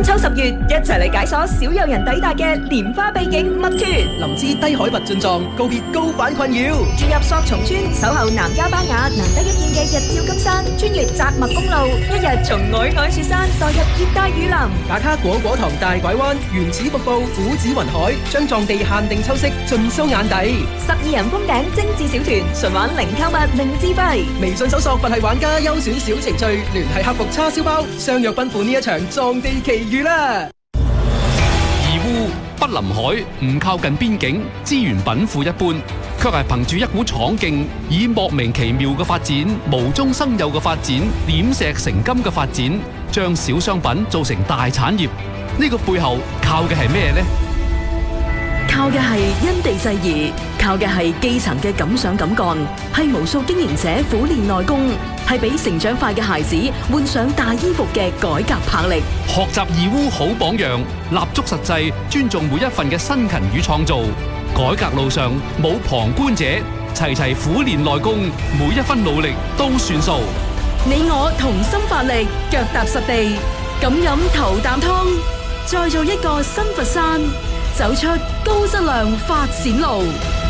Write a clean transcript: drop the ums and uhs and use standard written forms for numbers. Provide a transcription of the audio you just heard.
秋10月，一齊嚟解鎖少有人抵達嘅蓮花秘境密團。 林芝低海拔進藏，告別高反困擾。 住入索松村，守候南迦巴雅難得一見嘅日照金山，穿越澤密公路，一日從皚皚雪山墮入熱帶雨林。 打卡果果塘大拐彎、原始瀑布、古子雲海，將藏地限定秋色盡收眼底。 12人封頂精緻小團，純玩零購物零資費。 微信搜索佛系玩家優選小程序，聯繫客服叉燒包，相約奔赴呢一場藏地奇遇啦！ 義烏不臨海，唔靠近邊境，資源稟賦一般，卻係憑住一股闖勁，以莫名其妙嘅發展、無中生有嘅發展、點石成金嘅發展，將小商品做成大產業。呢個背後靠嘅係咩呢？ 靠嘅係因地制宜，靠嘅係基層嘅敢想敢幹，係無數經營者苦練內功，係俾成長快嘅孩子換上大衣服嘅改革魄力。 學習義烏好榜樣，立足實際，尊重每一份嘅辛勤與創造。改革路上冇旁觀者，齊齊苦練內功，每一分努力都算數。 你我同心發力，腳踏實地，敢飲頭啖湯，再做一個新佛山，走出高質量發展路。